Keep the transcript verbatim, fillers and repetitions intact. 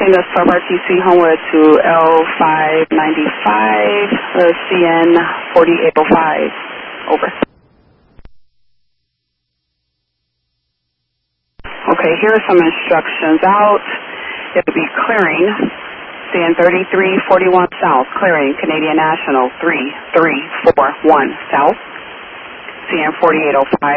requesting the sub R T C Homewood to L five ninety-five, uh, C N forty-eight oh five. Over. Okay, here are some instructions out. It'll be clearing, C N thirty-three forty-one South, clearing Canadian National three three four one South, C N forty-eight oh five.